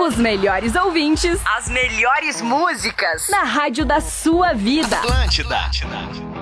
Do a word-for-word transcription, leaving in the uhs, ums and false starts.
Os melhores ouvintes. As melhores músicas. Na rádio da sua vida. Atlântida.